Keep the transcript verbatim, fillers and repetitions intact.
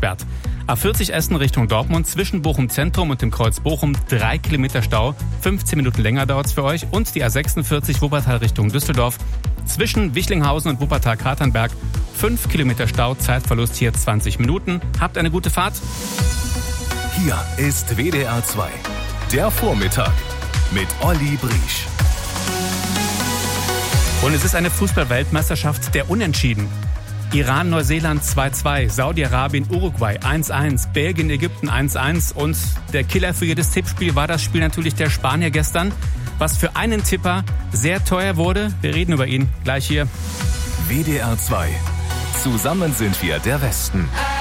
gesperrt. A vierzig Essen Richtung Dortmund, zwischen Bochum Zentrum und dem Kreuz Bochum drei Kilometer Stau. fünfzehn Minuten länger dauert es für euch. Und die A sechsundvierzig Wuppertal Richtung Düsseldorf, zwischen Wichlinghausen und Wuppertal-Katernberg fünf Kilometer Stau, Zeitverlust hier zwanzig Minuten. Habt eine gute Fahrt. Hier ist W D R zwei, der Vormittag mit Olli Briesch. Und es ist eine Fußball-Weltmeisterschaft der Unentschieden. Iran, Neuseeland zwei zwei, Saudi-Arabien, Uruguay eins eins, Belgien, Ägypten eins eins und der Killer für jedes Tippspiel war das Spiel natürlich der Spanier gestern, was für einen Tipper sehr teuer wurde. Wir reden über ihn gleich hier. W D R zwei. Zusammen sind wir der Westen.